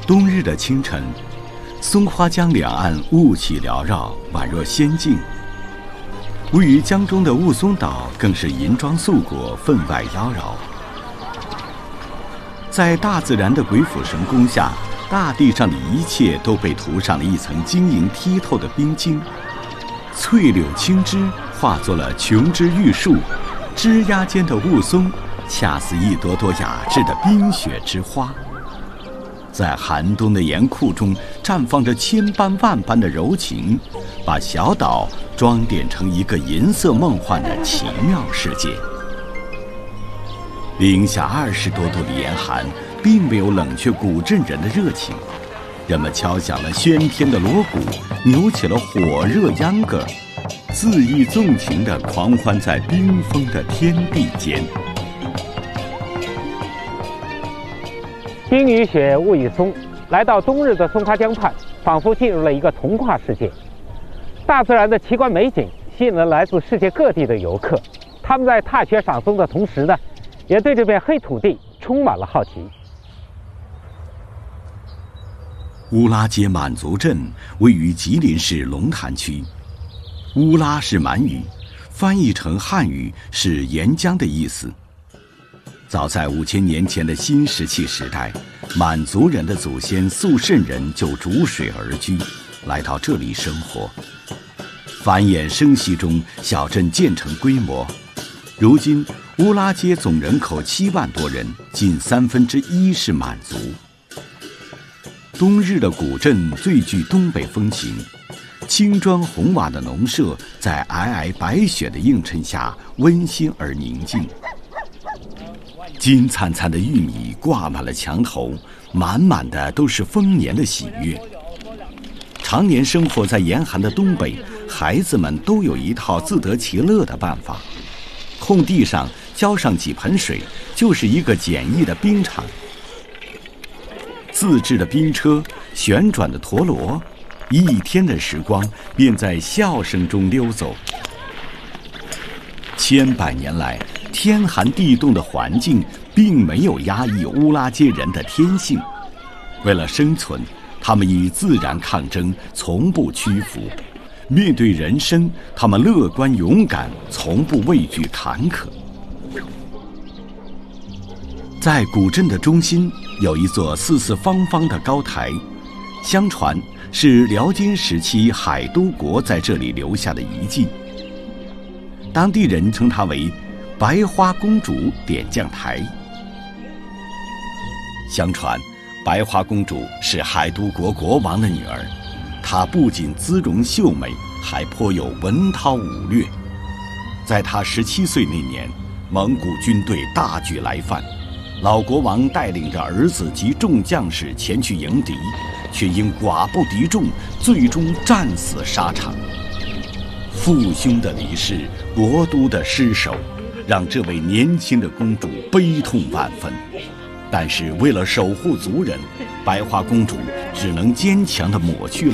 冬日的清晨，松花江两岸雾气缭绕，宛若仙境。位于江中的雾凇岛更是银装素裹，分外妖娆。在大自然的鬼斧神工下，大地上的一切都被涂上了一层晶莹剔透的冰晶。翠柳青枝化作了琼枝玉树，枝桠间的雾凇恰似一朵朵雅致的冰雪之花。在寒冬的严酷中绽放着千般万般的柔情，把小岛装点成一个银色梦幻的奇妙世界。零下20多度的严寒并没有冷却古镇人的热情，人们敲响了喧天的锣鼓，扭起了火热秧歌，恣意纵情地狂欢在冰封的天地间。 冰与雪，雾与凇，来到冬日的松花江畔，仿佛进入了一个童话世界。大自然的奇观美景吸引了来自世界各地的游客，他们在踏雪赏松的同时呢，也对这片黑土地充满了好奇。 乌拉街满族镇位于吉林市龙潭区。乌拉是满语，翻译成汉语是沿江的意思。早在5000年前的新石器时代，满族人的祖先肃慎人就逐水而居，来到这里生活。繁衍生息中，小镇渐成规模。如今，乌拉街总人口7万多人，近1/3是满族。冬日的古镇最具东北风情，青砖红瓦的农舍在皑皑白雪的映衬下温馨而宁静。金灿灿的玉米挂满了墙头，满满的都是丰年的喜悦。常年生活在严寒的东北，孩子们都有一套自得其乐的办法。空地上浇上几盆水，就是一个简易的冰场。自制的冰车，旋转的陀螺，一天的时光便在笑声中溜走。千百年来，天寒地冻的环境并没有压抑乌拉街人的天性。为了生存，他们与自然抗争，从不屈服。面对人生，他们乐观勇敢，从不畏惧坎坷。在古镇的中心有一座四四方方的高台，相传是辽金时期海都国在这里留下的遗迹。当地人称它为白花公主点将台。相传白花公主是海都国国王的女儿，她不仅姿容秀美，还颇有文韬武略。在她17岁那年，蒙古军队大举来犯，老国王带领着儿子及众将士前去迎敌，却因寡不敌众，最终战死沙场。父兄的离世，国都的失守，让这位年轻的公主悲痛万分。但是为了守护族人，白花公主只能坚强地抹去